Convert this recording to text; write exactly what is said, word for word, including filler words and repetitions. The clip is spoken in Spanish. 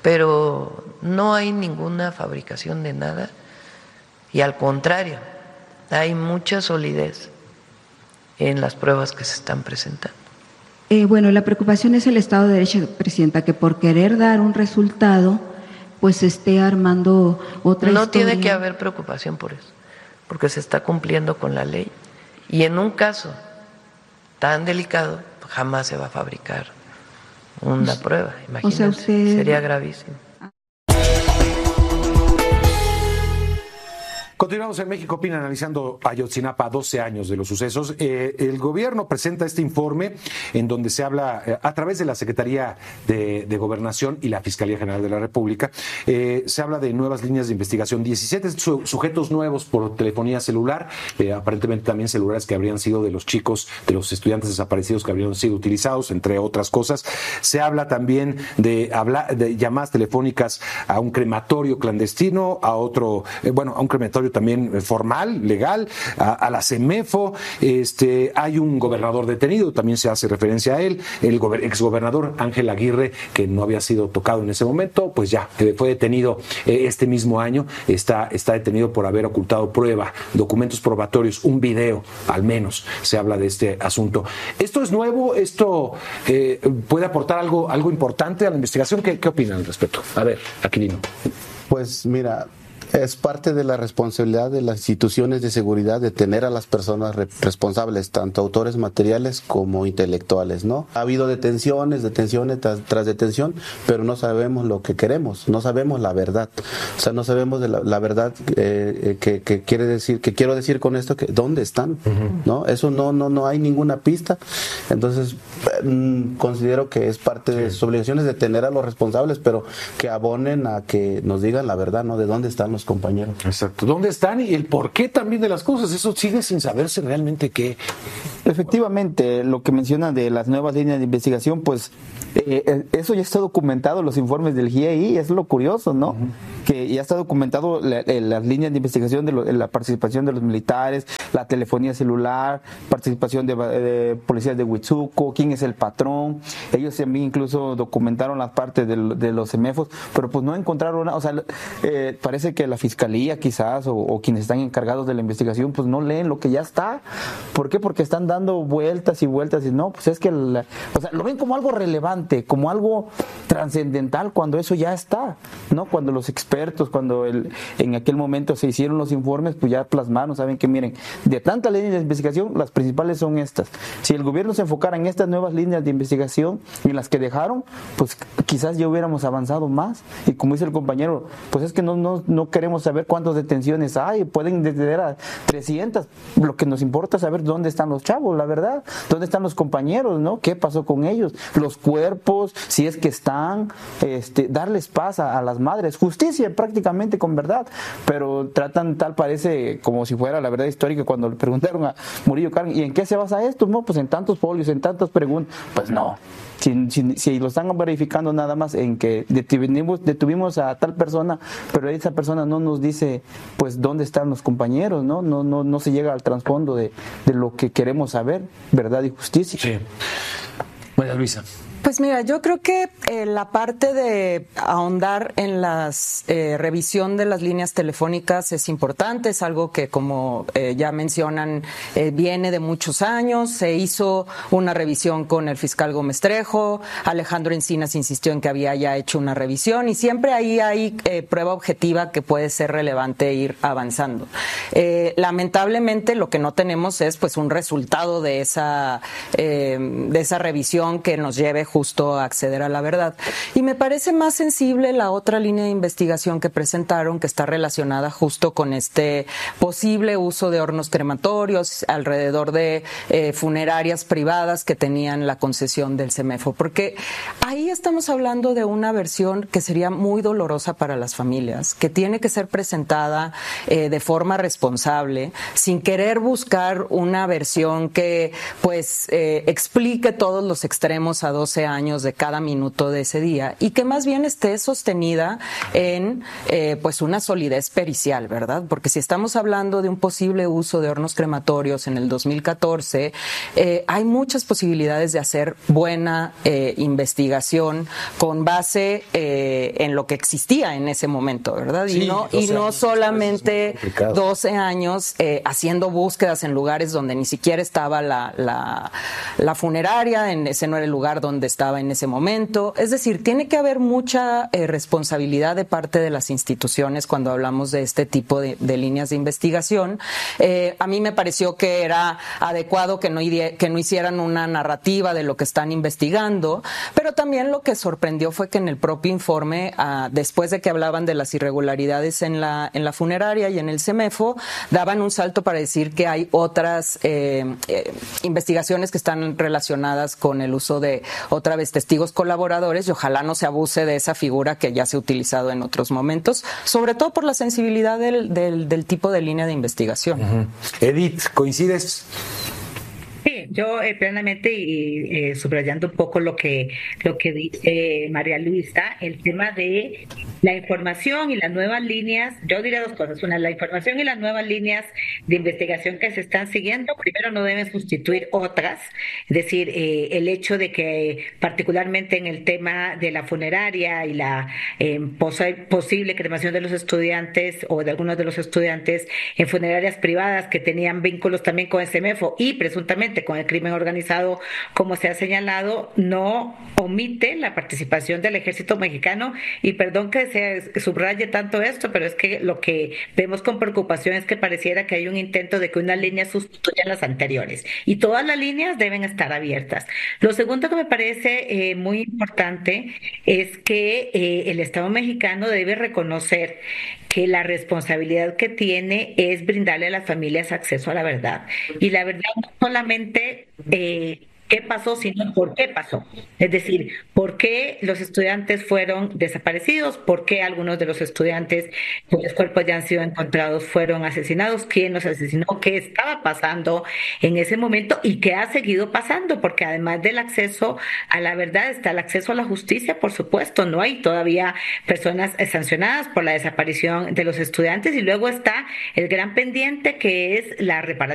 pero no hay ninguna fabricación de nada y al contrario, hay mucha solidez en las pruebas que se están presentando. Eh, bueno, la preocupación es el Estado de Derecho, Presidenta, que por querer dar un resultado, pues esté armando otra no historia. No tiene que haber preocupación por eso, porque se está cumpliendo con la ley. Y en un caso tan delicado, jamás se va a fabricar una o sea, prueba, imagínense, o sea, usted... sería gravísimo. Continuamos en México Opina, analizando Ayotzinapa a doce años de los sucesos. Eh, el gobierno presenta este informe en donde se habla, eh, a través de la Secretaría de, de Gobernación y la Fiscalía General de la República, eh, se habla de nuevas líneas de investigación, diecisiete su, sujetos nuevos por telefonía celular, eh, aparentemente también celulares que habrían sido de los chicos, de los estudiantes desaparecidos que habrían sido utilizados, entre otras cosas. Se habla también de, hablar, de llamadas telefónicas a un crematorio clandestino, a otro, eh, bueno, a un crematorio también formal, legal, a, a la CEMEFO. Este, hay un gobernador detenido, también se hace referencia a él, el gober, exgobernador Ángel Aguirre, que no había sido tocado en ese momento, pues ya eh, fue detenido eh, este mismo año, está, está detenido por haber ocultado prueba, documentos probatorios, un video, al menos se habla de este asunto. ¿Esto es nuevo? ¿Esto eh, puede aportar algo, algo importante a la investigación? ¿Qué, qué opinan al respecto? A ver, Aquilino. Pues mira, es parte de la responsabilidad de las instituciones de seguridad de tener a las personas re- responsables, tanto autores materiales como intelectuales, ¿no? Ha habido detenciones, detenciones tras, tras detención, pero no sabemos lo que queremos, no sabemos la verdad. O sea, no sabemos de la, la verdad eh, que, que quiere decir, que quiero decir con esto, que ¿dónde están? Uh-huh. ¿No? Eso no, no, no hay ninguna pista. Entonces, eh, considero que es parte sí. de sus obligaciones de tener a los responsables, pero que abonen a que nos digan la verdad, ¿no? De dónde están los compañeros. Exacto. ¿Dónde están y el porqué también de las cosas? Eso sigue sin saberse realmente qué. Efectivamente, lo que menciona de las nuevas líneas de investigación, pues eh, eso ya está documentado en los informes del G I E I, es lo curioso, ¿no? Uh-huh. Que ya está documentado la, las líneas de investigación de lo, la participación de los militares, la telefonía celular, participación de, de policías de Huitzuco, quién es el patrón. Ellos también incluso documentaron las partes de, de los CEMEFOS, pero pues no encontraron nada. O sea, eh, parece que la fiscalía quizás o, o quienes están encargados de la investigación pues no leen lo que ya está. ¿Por qué? Porque están dando vueltas y vueltas y no, pues es que la, o sea, lo ven como algo relevante, como algo trascendental cuando eso ya está, ¿no? Cuando los expertos, cuando el, en aquel momento se hicieron los informes, pues ya plasmaron, saben que miren, de tantas líneas de investigación, las principales son estas. Si el gobierno se enfocara en estas nuevas líneas de investigación en las que dejaron, pues quizás ya hubiéramos avanzado más. Y como dice el compañero, pues es que no, no, no queremos saber cuántas detenciones hay, pueden detener a trescientas, lo que nos importa es saber dónde están los chavos, la verdad, dónde están los compañeros, ¿no? ¿Qué pasó con ellos? Los cuerpos, si es que están, este, darles paz a, a las madres, justicia prácticamente con verdad, pero tratan tal parece como si fuera la verdad histórica cuando le preguntaron a Murillo Karam, ¿y en qué se basa esto? No, pues en tantos folios, en tantas preguntas, pues no. Si, si, si lo están verificando nada más en que detuvimos, detuvimos a tal persona, pero esa persona no nos dice pues dónde están los compañeros, no no no, no se llega al trasfondo de, de lo que queremos saber, verdad y justicia. Sí. María Luisa. Pues mira, yo creo que eh, la parte de ahondar en la eh, revisión de las líneas telefónicas es importante, es algo que como eh, ya mencionan eh, viene de muchos años, se hizo una revisión con el fiscal Gómez Trejo, Alejandro Encinas insistió en que había ya hecho una revisión y siempre ahí hay eh, prueba objetiva que puede ser relevante ir avanzando. Eh, lamentablemente lo que no tenemos es pues un resultado de esa, eh, de esa revisión que nos lleve justo a acceder a la verdad. Y me parece más sensible la otra línea de investigación que presentaron, que está relacionada justo con este posible uso de hornos crematorios alrededor de eh, funerarias privadas que tenían la concesión del CEMEFO, porque ahí estamos hablando de una versión que sería muy dolorosa para las familias, que tiene que ser presentada eh, de forma responsable, sin querer buscar una versión que pues eh, explique todos los extremos a doce doce años de cada minuto de ese día y que más bien esté sostenida en eh, pues una solidez pericial, ¿verdad? Porque si estamos hablando de un posible uso de hornos crematorios en el dos mil catorce, eh, hay muchas posibilidades de hacer buena eh, investigación con base eh, en lo que existía en ese momento, ¿verdad? Sí, y no, y no solamente doce años eh, haciendo búsquedas en lugares donde ni siquiera estaba la, la, la funeraria, en ese no era el lugar donde estaba en ese momento. Es decir, tiene que haber mucha eh, responsabilidad de parte de las instituciones cuando hablamos de este tipo de, de líneas de investigación. Eh, a mí me pareció que era adecuado que no, que no hicieran una narrativa de lo que están investigando, pero también lo que sorprendió fue que en el propio informe, ah, después de que hablaban de las irregularidades en la, en la funeraria y en el CEMEFO, daban un salto para decir que hay otras eh, eh, investigaciones que están relacionadas con el uso de, otra vez, testigos colaboradores, y ojalá no se abuse de esa figura que ya se ha utilizado en otros momentos, sobre todo por la sensibilidad del, del, del tipo de línea de investigación. Uh-huh. Edith, ¿coincides? Sí, yo eh, plenamente y eh, subrayando un poco lo que lo que dice María Luisa, el tema de la información y las nuevas líneas. Yo diría dos cosas: una, la información y las nuevas líneas de investigación que se están siguiendo, primero, no deben sustituir otras, es decir, eh, el hecho de que particularmente en el tema de la funeraria y la eh, pos posible cremación de los estudiantes o de algunos de los estudiantes en funerarias privadas que tenían vínculos también con el CEMEFO y presuntamente con el crimen organizado, como se ha señalado, no omite la participación del Ejército Mexicano. Y perdón que se subraye tanto esto, pero es que lo que vemos con preocupación es que pareciera que hay un intento de que unas líneas sustituyan las anteriores, y todas las líneas deben estar abiertas. Lo segundo que me parece eh, muy importante es que eh, el Estado mexicano debe reconocer que la responsabilidad que tiene es brindarle a las familias acceso a la verdad. Y la verdad no solamente eh, qué pasó, sino por qué pasó. Es decir, por qué los estudiantes fueron desaparecidos, por qué algunos de los estudiantes cuyos cuerpos ya han sido encontrados fueron asesinados, quién los asesinó, qué estaba pasando en ese momento y qué ha seguido pasando, porque además del acceso a la verdad está el acceso a la justicia, por supuesto. No hay todavía personas sancionadas por la desaparición de los estudiantes, y luego está el gran pendiente que es la reparación